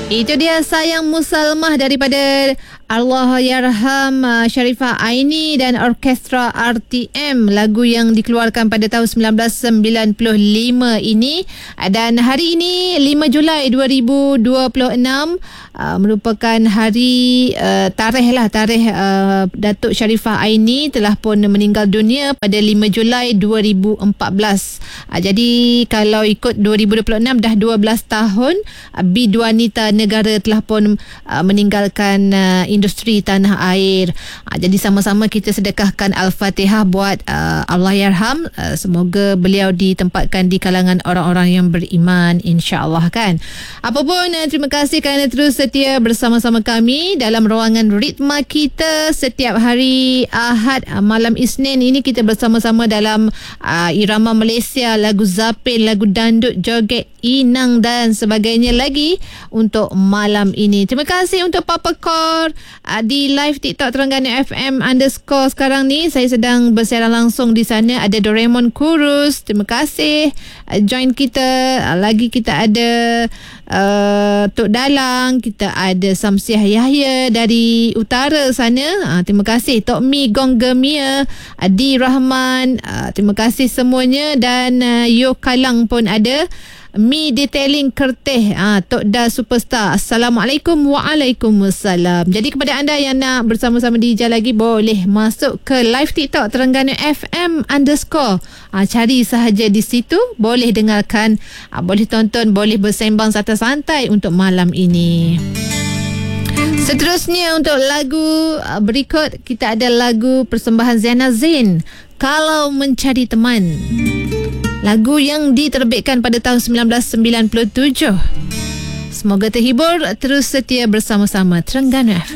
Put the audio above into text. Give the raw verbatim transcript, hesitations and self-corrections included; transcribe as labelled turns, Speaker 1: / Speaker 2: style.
Speaker 1: Itu dia Sayang Musalmah daripada Allahyarham uh, Sharifah Aini dan Orkestra R T M, lagu yang dikeluarkan pada tahun sembilan belas sembilan puluh lima ini. Dan hari ini lima Julai dua ribu dua puluh enam uh, merupakan hari uh, tarikh lah tarikh uh, Datuk Sharifah Aini telah pun meninggal dunia pada lima Julai dua ribu empat belas. uh, Jadi kalau ikut dua ribu dua puluh enam dah dua belas tahun uh, biduanita negara telah pun uh, meninggalkan uh, industri tanah air. Uh, jadi sama-sama kita sedekahkan Al-Fatihah buat uh, Allahyarham. Uh, semoga beliau ditempatkan di kalangan orang-orang yang beriman, insya-Allah kan. Apapun, uh, terima kasih kerana terus setia bersama-sama kami dalam ruangan ritma kita setiap hari Ahad. Uh, malam Isnin ini kita bersama-sama dalam uh, irama Malaysia, lagu zapin, lagu dandut, joget, inang dan sebagainya lagi untuk malam ini. Terima kasih untuk Papa Kor uh, di live TikTok Terengganu F M underscore sekarang ni. Saya sedang bersiaran langsung di sana. Ada Doraemon Kurus, terima kasih uh, join kita. Uh, lagi kita ada uh, Tok Dalang, kita ada Samsiah Yahya dari utara sana. Uh, terima kasih Tok Mi Gonggemia, Adi Rahman, uh, terima kasih semuanya. Dan uh, Yo Kalang pun ada. Mi Detailing Kerteh, ah, Tok Da Superstar. Assalamualaikum. Waalaikumsalam. Jadi kepada anda yang nak bersama-sama D J lagi, boleh masuk ke live TikTok Terengganu F M underscore. Ah, cari sahaja di situ, boleh dengarkan, ah, boleh tonton, boleh bersembang santai-santai untuk malam ini. Seterusnya untuk lagu uh, berikut, kita ada lagu persembahan Zainal Zain, Kalau Mencari Teman. Lagu yang diterbitkan pada tahun sembilan belas sembilan puluh tujuh. Semoga terhibur, terus setia bersama-sama Terengganu F M.